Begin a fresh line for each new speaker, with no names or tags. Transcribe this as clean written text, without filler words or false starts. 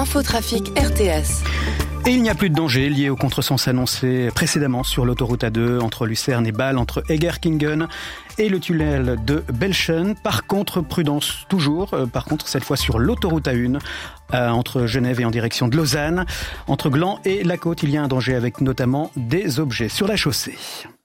Infotrafic RTS.
Et il n'y a plus de danger lié au contresens annoncé précédemment sur l'autoroute A2 entre Lucerne et Bâle, entre Egerkingen et le tunnel de Belschen. Par contre, prudence toujours. Par contre, cette fois sur l'autoroute A1 entre Genève et en direction de Lausanne. Entre Gland et la côte, il y a un danger avec notamment des objets sur la chaussée.